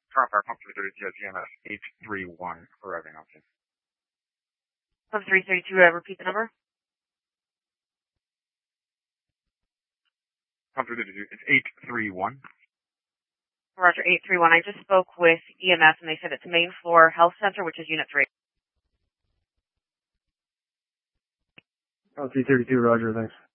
Car fire pump 332 at EMS 831 arriving on scene. Pump 332, repeat the number. Pump 332, it's 831. Roger, 831. I just spoke with EMS and they said it's main floor health center, which is unit 3. Oh, 332, Roger, thanks.